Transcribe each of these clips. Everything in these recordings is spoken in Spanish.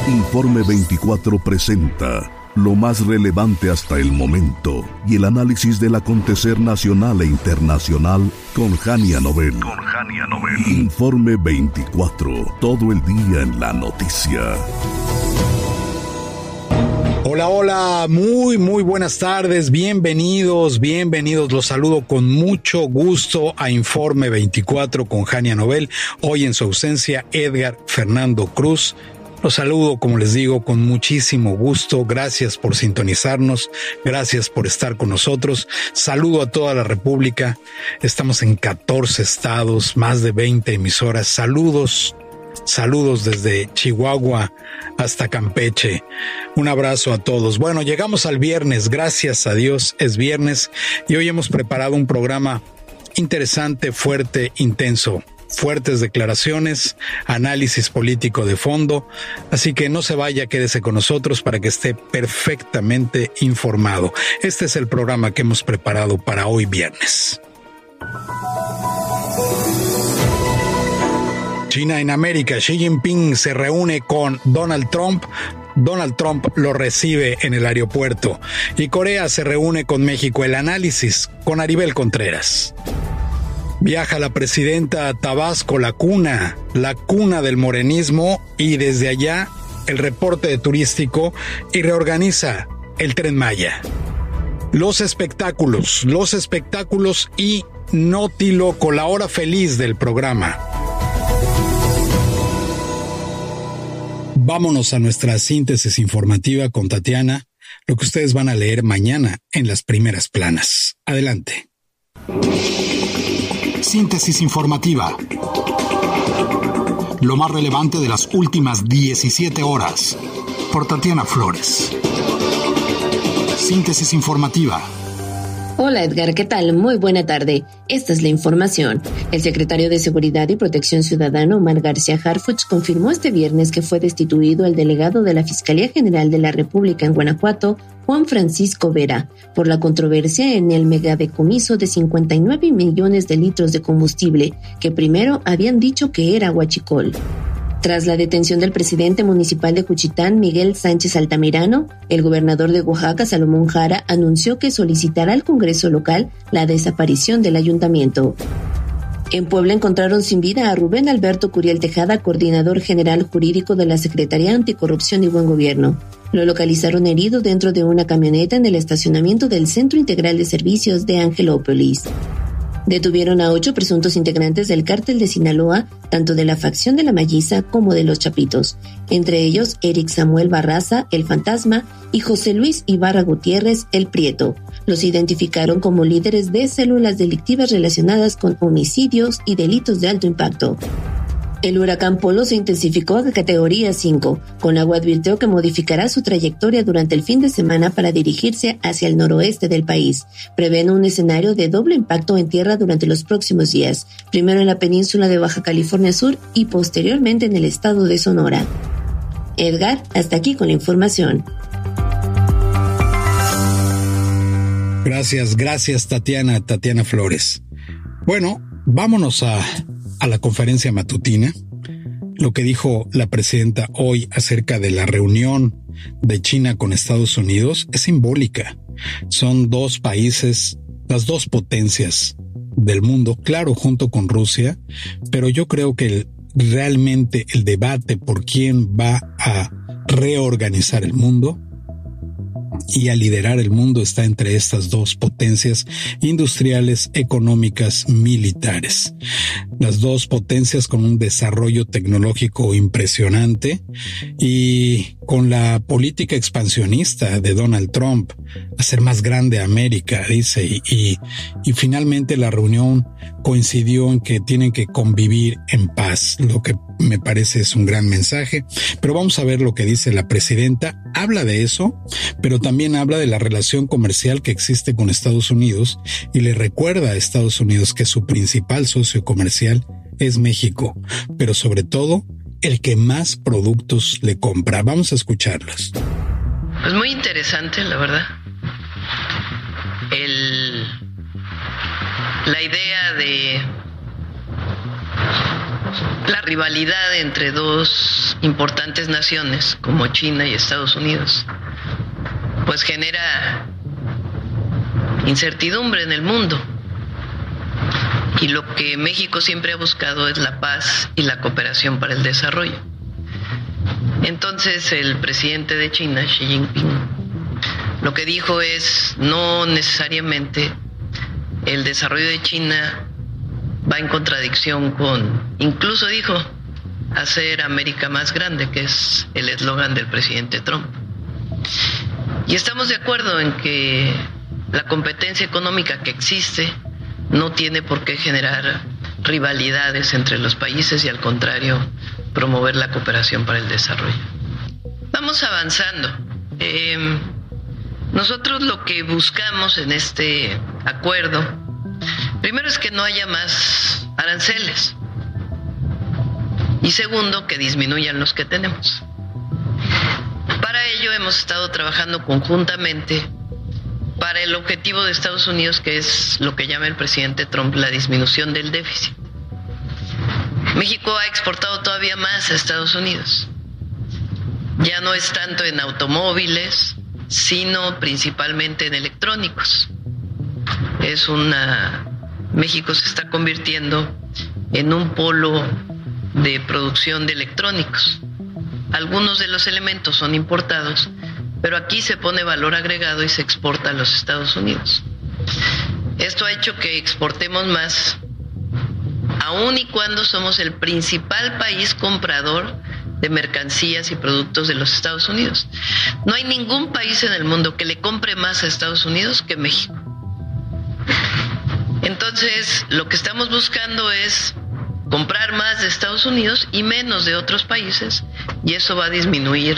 Informe 24 presenta lo más relevante hasta el momento y el análisis del acontecer nacional e internacional con Jania Nobel. Informe 24, todo el día en la noticia. Hola, muy buenas tardes, bienvenidos, los saludo con mucho gusto a Informe 24 con Jania Nobel, hoy en su ausencia Edgar Fernando Cruz. Los saludo, como les digo, con muchísimo gusto. Gracias por sintonizarnos, gracias por estar con nosotros. Saludo a toda la República. Estamos en 14 estados, más de 20 emisoras. Saludos desde Chihuahua hasta Campeche. Un abrazo a todos. Bueno, llegamos al viernes, gracias a Dios es viernes y hoy hemos preparado un programa interesante, fuerte, intenso. Fuertes declaraciones, análisis político de fondo, así que no se vaya, quédese con nosotros para que esté perfectamente informado. Este es el programa que hemos preparado para hoy viernes. China en América, Xi Jinping se reúne con Donald Trump. Donald Trump lo recibe en el aeropuerto y Corea se reúne con México. El análisis con Aribel Contreras. Viaja la presidenta a Tabasco, la cuna del morenismo, y desde allá el reporte turístico y reorganiza el Tren Maya. Los espectáculos y Notiloco, la hora feliz del programa. Vámonos a nuestra síntesis informativa con Tatiana, lo que ustedes van a leer mañana en las primeras planas. Adelante. Síntesis informativa. Lo más relevante de las últimas 17 horas. Por Tatiana Flores. Síntesis informativa. Hola Edgar, ¿qué tal? Muy buena tarde. Esta es la información. El secretario de Seguridad y Protección Ciudadana, Omar García Harfuch, confirmó este viernes que fue destituido el delegado de la Fiscalía General de la República en Guanajuato, Juan Francisco Vera, por la controversia en el megadecomiso de 59 millones de litros de combustible que primero habían dicho que era huachicol. Tras la detención del presidente municipal de Juchitán, Miguel Sánchez Altamirano, el gobernador de Oaxaca, Salomón Jara, anunció que solicitará al Congreso local la desaparición del ayuntamiento. En Puebla encontraron sin vida a Rubén Alberto Curiel Tejada, coordinador general jurídico de la Secretaría Anticorrupción y Buen Gobierno. Lo localizaron herido dentro de una camioneta en el estacionamiento del Centro Integral de Servicios de Angelópolis. Detuvieron a 8 presuntos integrantes del cártel de Sinaloa, tanto de la facción de la Malliza como de los Chapitos, entre ellos Eric Samuel Barraza, el Fantasma, y José Luis Ibarra Gutiérrez, el Prieto. Los identificaron como líderes de células delictivas relacionadas con homicidios y delitos de alto impacto. El huracán Polo se intensificó a categoría 5. Conagua advirtió que modificará su trayectoria durante el fin de semana para dirigirse hacia el noroeste del país. Prevén un escenario de doble impacto en tierra durante los próximos días, primero en la península de Baja California Sur y posteriormente en el estado de Sonora. Edgar, hasta aquí con la información. Gracias Tatiana Flores. Bueno, vámonos a la conferencia matutina. Lo que dijo la presidenta hoy acerca de la reunión de China con Estados Unidos es simbólica. Son dos países, las dos potencias del mundo, claro, junto con Rusia, pero yo creo que realmente el debate por quién va a reorganizar el mundo y a liderar el mundo está entre estas dos potencias industriales, económicas, militares. Las dos potencias con un desarrollo tecnológico impresionante y con la política expansionista de Donald Trump, hacer más grande América, dice, y finalmente la reunión coincidió en que tienen que convivir en paz, lo que me parece es un gran mensaje, pero vamos a ver lo que dice la presidenta. Habla de eso, pero también habla de la relación comercial que existe con Estados Unidos y le recuerda a Estados Unidos que su principal socio comercial es México, pero sobre todo el que más productos le compra. Vamos a escucharlos. Pues muy interesante, la verdad. La idea de la rivalidad entre dos importantes naciones como China y Estados Unidos, pues genera incertidumbre en el mundo. Y lo que México siempre ha buscado es la paz y la cooperación para el desarrollo. Entonces el presidente de China, Xi Jinping, lo que dijo es: no necesariamente el desarrollo de China va en contradicción con, incluso dijo, hacer América más grande, que es el eslogan del presidente Trump. Y estamos de acuerdo en que la competencia económica que existe no tiene por qué generar rivalidades entre los países y, al contrario, promover la cooperación para el desarrollo. Vamos avanzando. Nosotros lo que buscamos en este acuerdo, primero, es que no haya más aranceles, y segundo, que disminuyan los que tenemos. Para ello hemos estado trabajando conjuntamente para el objetivo de Estados Unidos, que es lo que llama el presidente Trump la disminución del déficit. México ha exportado todavía más a Estados Unidos. Ya no es tanto en automóviles, sino principalmente en electrónicos. México se está convirtiendo en un polo de producción de electrónicos. Algunos de los elementos son importados, pero aquí se pone valor agregado y se exporta a los Estados Unidos. Esto ha hecho que exportemos más, aun y cuando somos el principal país comprador de mercancías y productos de los Estados Unidos. No hay ningún país en el mundo que le compre más a Estados Unidos que México. Entonces, lo que estamos buscando es comprar más de Estados Unidos y menos de otros países, y eso va a disminuir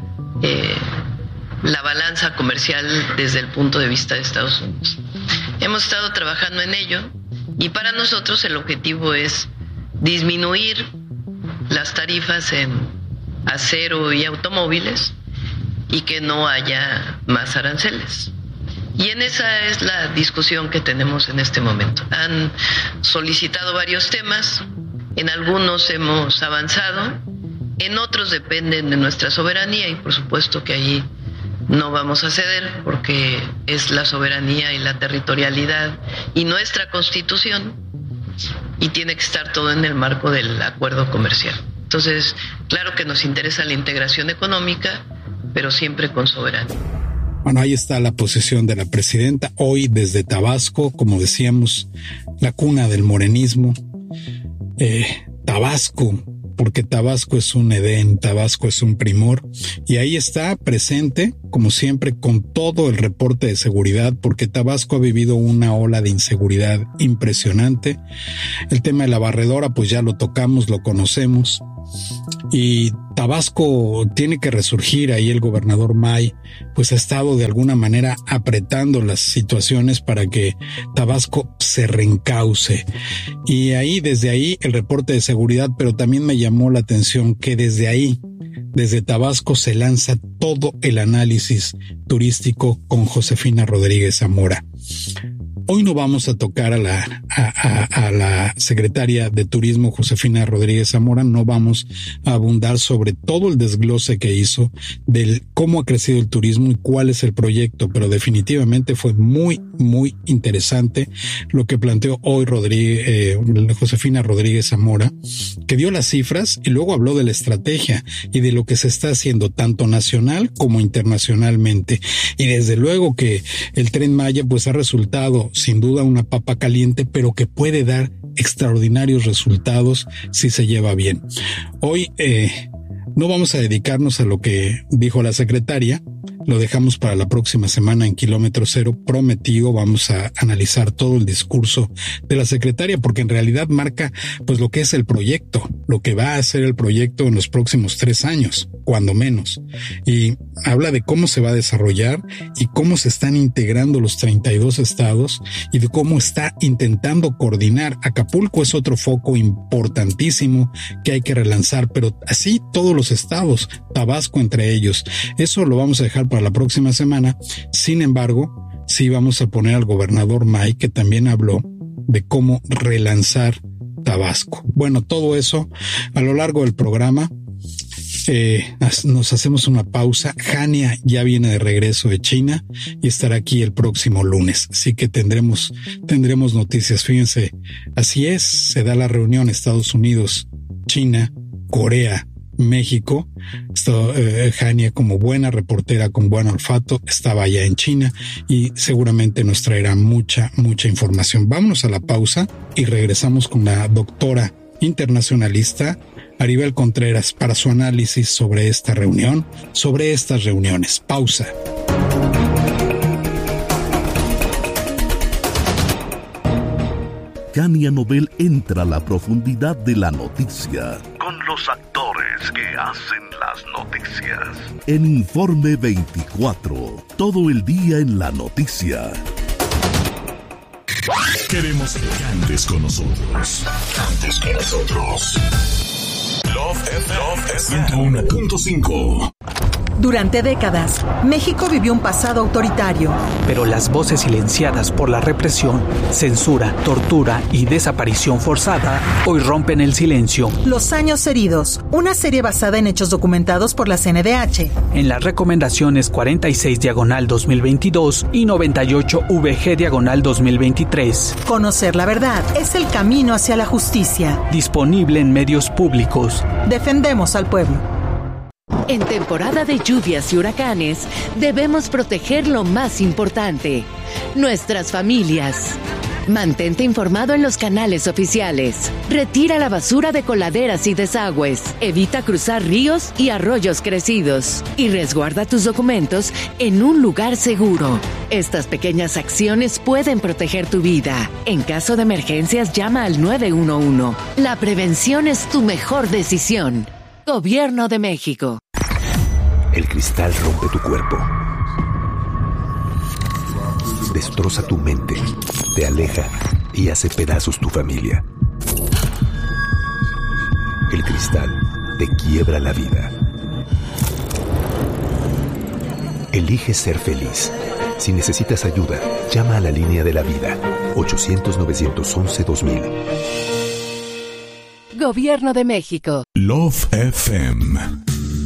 la balanza comercial desde el punto de vista de Estados Unidos. Hemos estado trabajando en ello, y para nosotros el objetivo es disminuir las tarifas en acero y automóviles y que no haya más aranceles. Y en esa es la discusión que tenemos en este momento. Han solicitado varios temas, en algunos hemos avanzado, en otros dependen de nuestra soberanía, y por supuesto que allí no vamos a ceder, porque es la soberanía y la territorialidad y nuestra Constitución, y tiene que estar todo en el marco del acuerdo comercial. Entonces, claro que nos interesa la integración económica, pero siempre con soberanía. Bueno, ahí está la posición de la presidenta hoy desde Tabasco, como decíamos, la cuna del morenismo. Tabasco, porque Tabasco es un Edén, Tabasco es un primor, y ahí está presente, como siempre, con todo el reporte de seguridad, porque Tabasco ha vivido una ola de inseguridad impresionante. El tema de la barredora, pues ya lo tocamos, lo conocemos, y Tabasco tiene que resurgir. Ahí el gobernador May pues ha estado de alguna manera apretando las situaciones para que Tabasco se reencauce, y ahí, desde ahí, el reporte de seguridad. Pero también me llamó la atención que desde ahí, desde Tabasco, se lanza todo el análisis turístico con Josefina Rodríguez Zamora. Hoy no vamos a tocar a la secretaria de Turismo, Josefina Rodríguez Zamora. No vamos a abundar sobre todo el desglose que hizo del cómo ha crecido el turismo y cuál es el proyecto, pero definitivamente fue muy, muy interesante lo que planteó hoy Josefina Rodríguez Zamora, que dio las cifras y luego habló de la estrategia y de lo que se está haciendo tanto nacional como internacionalmente. Y desde luego que el Tren Maya pues ha resultado sin duda una papa caliente, pero que puede dar extraordinarios resultados si se lleva bien. Hoy no vamos a dedicarnos a lo que dijo la secretaria, lo dejamos para la próxima semana en Kilómetro Cero. Prometido, vamos a analizar todo el discurso de la secretaria, porque en realidad marca pues lo que es el proyecto, lo que va a ser el proyecto en los próximos 3 años, cuando menos. Y habla de cómo se va a desarrollar y cómo se están integrando los 32 estados y de cómo está intentando coordinar. Acapulco es otro foco importantísimo que hay que relanzar, pero así todos los estados, Tabasco entre ellos. Eso lo vamos a dejar para la próxima semana. Sin embargo, sí vamos a poner al gobernador May, que también habló de cómo relanzar Tabasco. Bueno, todo eso a lo largo del programa. Nos hacemos una pausa. Jania ya viene de regreso de China y estará aquí el próximo lunes. Así que tendremos noticias. Fíjense, así es, se da la reunión Estados Unidos, China, Corea, México. Jania, como buena reportera con buen olfato, estaba allá en China y seguramente nos traerá mucha información. Vámonos a la pausa y regresamos con la doctora internacionalista Aribel Contreras para su análisis sobre esta reunión, sobre estas reuniones. Pausa. Jania Nobel entra a la profundidad de la noticia con los actores que hacen las noticias. En Informe 24, todo el día en la noticia. Queremos que cantes con nosotros. Cantes con nosotros. Love FM 101.5. Durante décadas, México vivió un pasado autoritario. Pero las voces silenciadas por la represión, censura, tortura y desaparición forzada hoy rompen el silencio. Los años heridos, una serie basada en hechos documentados por la CNDH. En las recomendaciones 46/2022 y 98/VG/2023. Conocer la verdad es el camino hacia la justicia. Disponible en medios públicos. Defendemos al pueblo. En temporada de lluvias y huracanes, debemos proteger lo más importante, nuestras familias. Mantente informado en los canales oficiales. Retira la basura de coladeras y desagües. Evita cruzar ríos y arroyos crecidos. Y resguarda tus documentos en un lugar seguro. Estas pequeñas acciones pueden proteger tu vida. En caso de emergencias, llama al 911. La prevención es tu mejor decisión. Gobierno de México. El cristal rompe tu cuerpo. Destroza tu mente, te aleja y hace pedazos tu familia. El cristal te quiebra la vida. Elige ser feliz. Si necesitas ayuda, llama a la línea de la vida. 800-911-2000. Gobierno de México. Love FM